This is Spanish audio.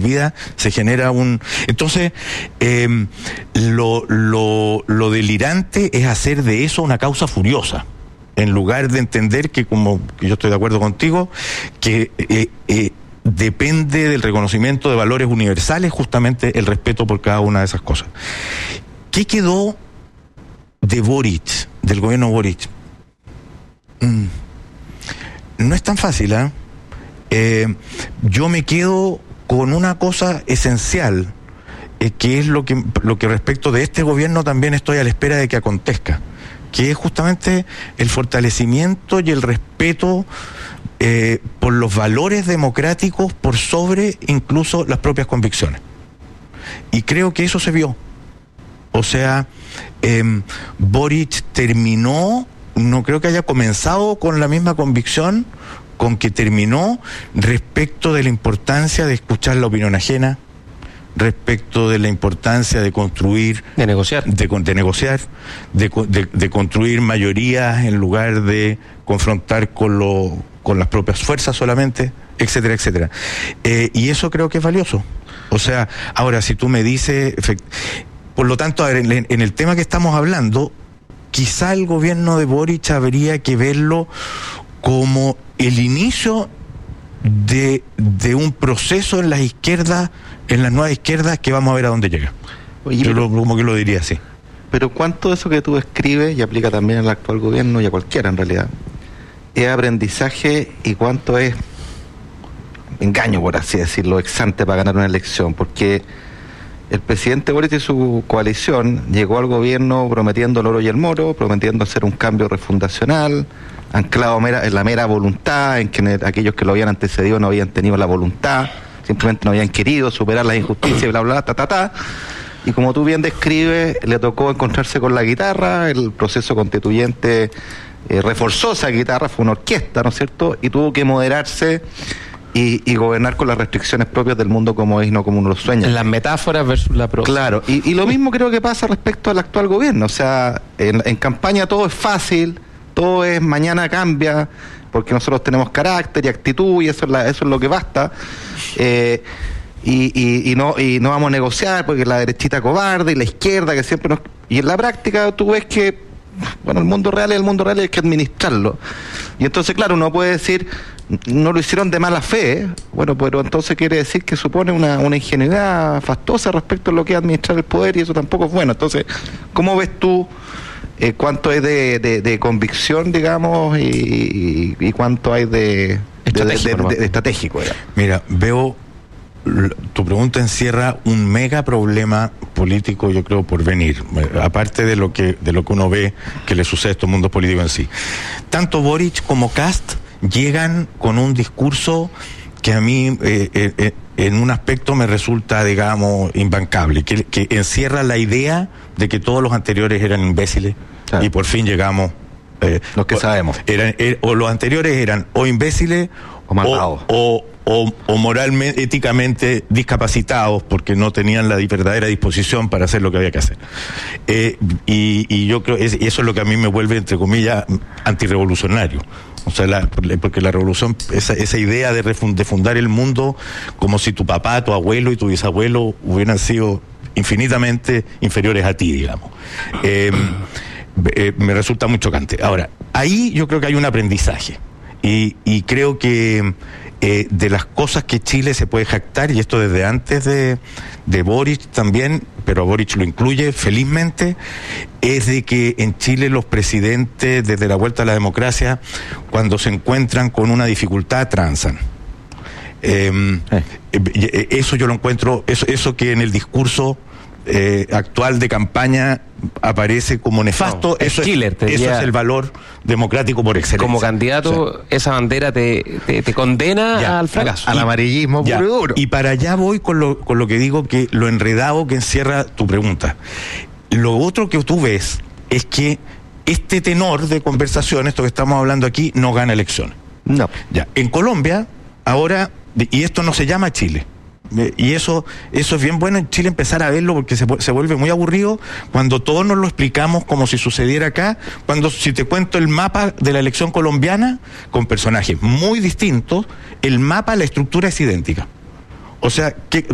olvida, se genera un... Entonces, lo delirante es hacer de eso una causa furiosa, en lugar de entender que, como que yo estoy de acuerdo contigo, que depende del reconocimiento de valores universales, justamente el respeto por cada una de esas cosas. ¿Qué quedó de Boric, del gobierno Boric? No es tan fácil, yo me quedo con una cosa esencial, que es lo que respecto de este gobierno también estoy a la espera de que acontezca, que es justamente el fortalecimiento y el respeto por los valores democráticos por sobre incluso las propias convicciones. Y creo que eso se vio. O sea, Boric terminó, no creo que haya comenzado con la misma convicción con que terminó respecto de la importancia de escuchar la opinión ajena, respecto de la importancia de construir, de negociar, de construir mayorías en lugar de confrontar con las propias fuerzas solamente, etcétera, etcétera. Y eso creo que es valioso. O sea, ahora si tú me dices, por lo tanto, a ver, en el tema que estamos hablando, quizá el gobierno de Boric habría que verlo como el inicio de un proceso en las izquierdas, en las nuevas izquierdas, que vamos a ver a dónde llega. Oye, yo como que lo diría así. Pero ¿cuánto de eso que tú describes, y aplica también al actual gobierno y a cualquiera en realidad, es aprendizaje y cuánto es engaño, por así decirlo, ex ante para ganar una elección? Porque el presidente Boric y su coalición llegó al gobierno prometiendo el oro y el moro, prometiendo hacer un cambio refundacional, anclado en la mera voluntad, en que aquellos que lo habían antecedido no habían tenido la voluntad, simplemente no habían querido superar las injusticias, bla, bla, ta. Y como tú bien describes, le tocó encontrarse con la guitarra, el proceso constituyente reforzó esa guitarra, fue una orquesta, ¿no es cierto? Y tuvo que moderarse y gobernar con las restricciones propias del mundo como es, no como uno lo sueña. Las metáforas versus la prosa. Claro, y lo mismo creo que pasa respecto al actual gobierno. O sea, en campaña todo es fácil, todo es mañana cambia, porque nosotros tenemos carácter y actitud y eso es lo que basta. Y no vamos a negociar porque la derechita cobarde y la izquierda que siempre nos... Y en la práctica tú ves que, bueno, el mundo real hay que administrarlo. Y entonces, claro, uno puede decir, no lo hicieron de mala fe, bueno, pero entonces quiere decir que supone una ingenuidad fastuosa respecto a lo que es administrar el poder, y eso tampoco es bueno. Entonces, ¿cómo ves tú cuánto hay de convicción, digamos, y cuánto hay de estratégico? Mira, veo, tu pregunta encierra un mega problema político, yo creo, por venir, aparte de lo que uno ve que le sucede a estos mundos políticos en sí. Tanto Boric como Kast llegan con un discurso que a mí en un aspecto me resulta, digamos, imbancable, que encierra la idea de que todos los anteriores eran imbéciles, claro. Y por fin llegamos, los que sabemos, o los anteriores eran o imbéciles o matados, o moralmente, éticamente discapacitados, porque no tenían la verdadera disposición para hacer lo que había que hacer. Y yo creo, y eso es lo que a mí me vuelve, entre comillas, antirrevolucionario. O sea, porque la revolución, esa idea de fundar el mundo como si tu papá, tu abuelo y tu bisabuelo hubieran sido infinitamente inferiores a ti, digamos. Me resulta muy chocante. Ahora, ahí yo creo que hay un aprendizaje. Y creo que de las cosas que Chile se puede jactar, y esto desde antes de Boric también, pero Boric lo incluye felizmente, es de que en Chile los presidentes, desde la vuelta a la democracia, cuando se encuentran con una dificultad, transan. Eso yo lo encuentro, eso que en el discurso actual de campaña aparece como nefasto, no, eso es el valor democrático por excelencia. Como candidato, o sea, esa bandera te condena ya, al fracaso, al amarillismo puro y duro. Y para allá voy con lo que digo, que lo enredado que encierra tu pregunta. Lo otro que tú ves es que este tenor de conversación, esto que estamos hablando aquí, no gana elecciones. No. Ya. En Colombia, ahora, y esto no se llama Chile, y eso es bien bueno en Chile empezar a verlo, porque se vuelve muy aburrido cuando todos nos lo explicamos como si sucediera acá. Si te cuento el mapa de la elección colombiana con personajes muy distintos, el mapa, la estructura es idéntica. O sea,